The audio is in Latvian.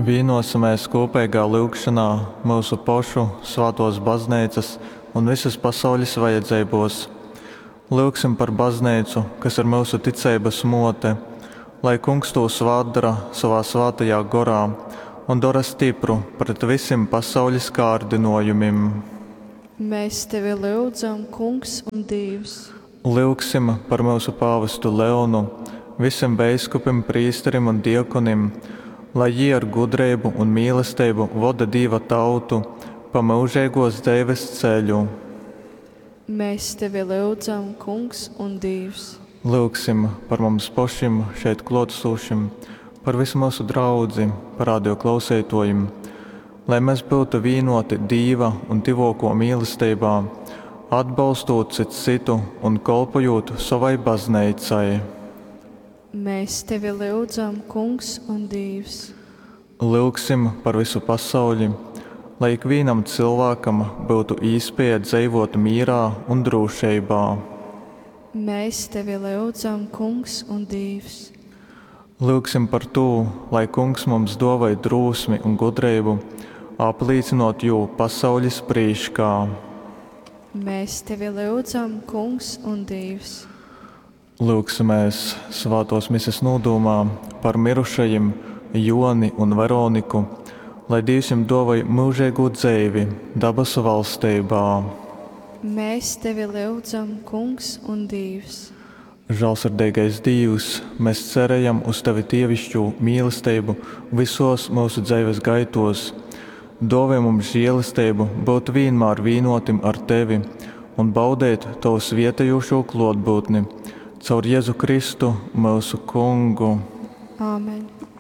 Vienosimies kopīgā lūgšanā mūsu pašu svētos baznīcas un visas pasaules vajadzībos. Lūgsim par baznīcu, kas ir mūsu ticības mote, lai Kungs to svētdara savā svētajā gorā un dara stipru pret visiem pasaules kārdinājumiem. Mēs tevi lūdzam, Kungs un Dievs. Lūgsim par mūsu pāvestu Leonu, visiem biskupiem, prīsterim un diakonim, lai viņi ar gudrību un mīlestību vada Dieva tautu pa mūžīgos dzīves ceļu. Mēs tevi lūdzam, Kungs un Dievs. Lūgsim par mums pašiem šeit klātesošiem, par visu mūsu draudzi, par radio klausītājiem, lai mēs būtu vienoti Dieva un tivoko mīlestībā, atbalstot citu un kalpojot savai baznīcai. Mēs tevi lūdzam, Kungs un Dievs. Lūgsim par visu pasauli, lai ikvienam cilvēkam būtu iespēja dzīvot mierā un drošībā. Mēs tevi lūdzam, Kungs un Dievs. Lūgsim par to, lai Kungs mums dāvāj drosmi un gudrību, apliecinot jū pasaules priekšā. Mēs tevi lūdzam, Kungs un Dievs. Lūgsimies svētos mises nodomā par mirušajiem Joni un Veroniku, lai Dievs jums dāvāj mūžīgu dzīvi dabas valstībā. Mēs tevi lūdzam, Kungs un Dievs. Žēlsirdīgais Dievs, mēs cerējam uz Tavi dievišķo mīlestību visos mūsu dzīves gaitos. Dāvāj mums žēlastību būt vienmēr vienotim ar Tevi un baudīt Tavu svētījošo klātbūtni caur Jēzu Kristu, mūsu Kungu. Āmen.